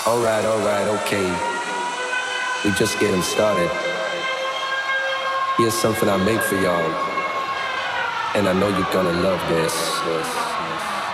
Alright, okay. We just getting started. Here's something I made for y'all, and I know you're gonna love this.